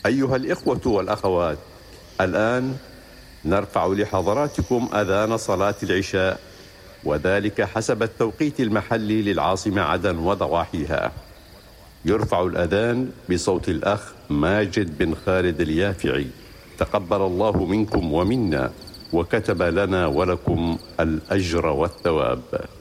أيها الإخوة والأخوات، الآن نرفع لحضراتكم أذان صلاة العشاء، وذلك حسب التوقيت المحلي للعاصمة عدن وضواحيها. يرفع الأذان بصوت الأخ ماجد بن خالد اليافعي، تقبل الله منكم ومنا، وكتب لنا ولكم الأجر والثواب.